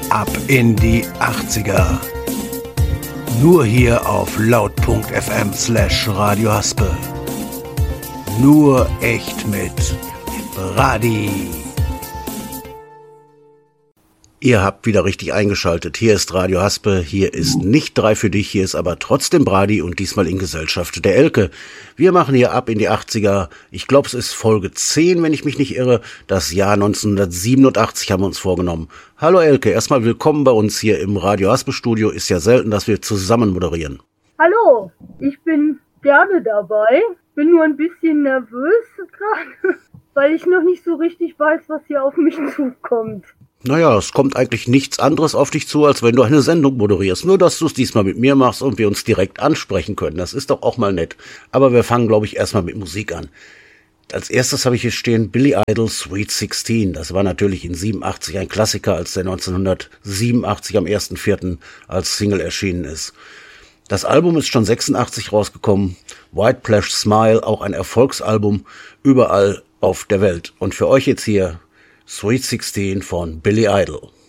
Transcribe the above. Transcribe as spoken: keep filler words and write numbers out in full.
Ab in die achtziger. Nur hier auf laut.fm slash Radio Haspel. Nur echt mit Brady. Ihr habt wieder richtig eingeschaltet. Hier ist Radio Haspel, hier ist nicht drei für dich, hier ist aber trotzdem Brady und diesmal in Gesellschaft der Elke. Wir machen hier ab in die achtziger. Ich glaube, es ist Folge zehn, wenn ich mich nicht irre. Das Jahr neunzehnhundertsiebenundachtzig haben wir uns vorgenommen. Hallo Elke, erstmal willkommen bei uns hier im Radio Haspel Studio. Ist ja selten, dass wir zusammen moderieren. Hallo, ich bin gerne dabei. Bin nur ein bisschen nervös gerade, weil ich noch nicht so richtig weiß, was hier auf mich zukommt. Naja, es kommt eigentlich nichts anderes auf dich zu, als wenn du eine Sendung moderierst. Nur, dass du es diesmal mit mir machst und wir uns direkt ansprechen können. Das ist doch auch mal nett. Aber wir fangen, glaube ich, erstmal mit Musik an. Als erstes habe ich hier stehen Billy Idol Sweet sixteen. Das war natürlich in siebenundachtzig ein Klassiker, als der neunzehnhundertsiebenundachtzig am ersten vierten als Single erschienen ist. Das Album ist schon sechsundachtzig rausgekommen. White Plush Smile, auch ein Erfolgsalbum, überall auf der Welt. Und für euch jetzt hier Sweet sixteen von Billy Idol.